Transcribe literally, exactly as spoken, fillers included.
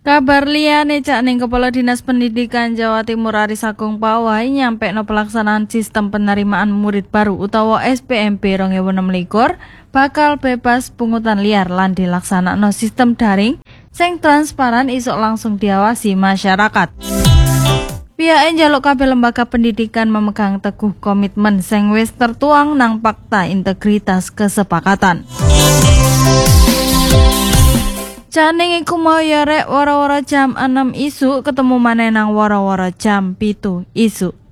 Kabar liyane cak ning Kepala Dinas Pendidikan Jawa Timur Aris Agung Pawai nyampe no pelaksanaan sistem penerimaan murid baru utawa S P M B dua ribu enam belas bakal bebas pungutan liar lan dilaksanakno sistem daring sing transparan isok langsung diawasi masyarakat. Pihake njaluk kabeh lembaga pendidikan memegang teguh komitmen sing wis tertuang nang Fakta Integritas Kesepakatan. Janing iku mau ya rek wara-wara jam enam isu ketemu maneh nang wara-wara jam pitu isu.